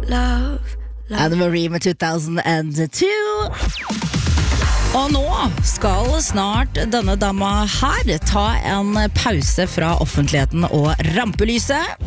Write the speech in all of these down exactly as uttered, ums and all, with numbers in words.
love, love. Anne Marie med two thousand two. Og nå skal snart denne dama her ta en pause fra offentligheten og rampelyset.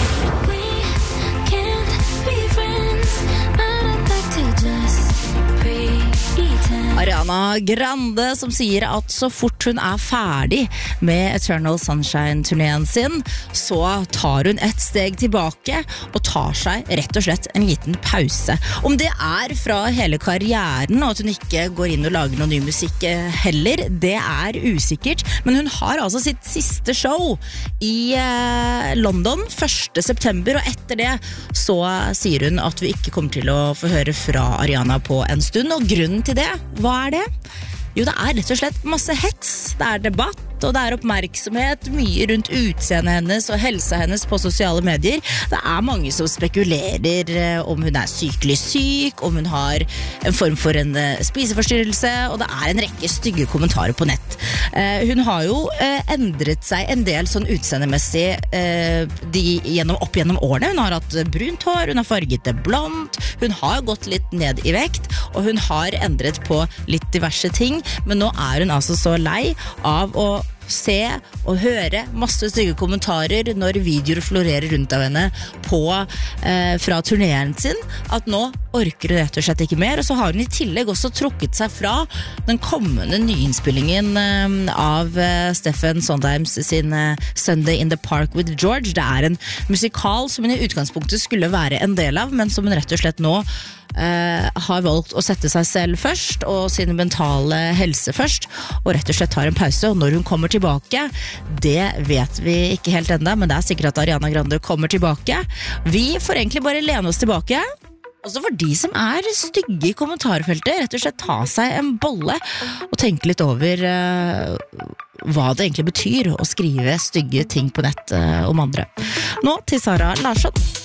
Ariana Grande som sier at så fort hun er ferdig med Eternal Sunshine-turneen sin, så tar hun et steg tilbake og tar seg rett og slett en liten pause. Om det er fra hele karrieren og at hun ikke går inn og lager noe ny musikk heller, det er usikkert, men hun har altså sitt siste show i eh, London første september, og etter det så sier hun at vi ikke kommer til å få høre fra Ariana på en stund, og grunnen til det, hva er det? Jo, det er rett og slett masse hets, det er debatt, og det er oppmerksomhet, mye rundt utseendet hennes og helsa hennes på sosiale medier. Det er mange som spekulerer om hun er sykelig syk, om hun har en form for en spiseforstyrrelse, og det er en rekke stygge kommentarer på nett. Eh, hun har jo eh, endret seg en del sånn utseendemessig eh, de, gjennom, opp gjennom årene. Hun har hatt brunt hår, hun har farget det blondt, hun har gått litt ned i vekt, og hun har endret på litt diverse ting, men nå er hun altså så lei av å se og høre masse stygge kommentarer når videoer florerer rundt av henne på, eh, fra turneen sin, at nå orker hun rett og slett ikke mer, og så har hun i tillegg også trukket seg fra den kommende nyinnspillingen eh, av eh, Stephen Sondheims sin eh, Sunday in the Park with George. Det er en musikal som hun i utgangspunktet skulle være en del av, men som hun rett og slett nå Uh, har valgt å sette seg selv først og sin mentale helse først, og rett og slett tar en pause. Og når hun kommer tilbake, det vet vi ikke helt enda, men det er sikkert at Ariana Grande kommer tilbake. Vi får egentlig bare lene oss tilbake. Og så for de som er stygge i kommentarfeltet, rett og slett ta seg en bolle og tenke litt over uh, hva det egentlig betyr å skrive stygge ting på nett uh, om andre. Nå til Sara Larsson.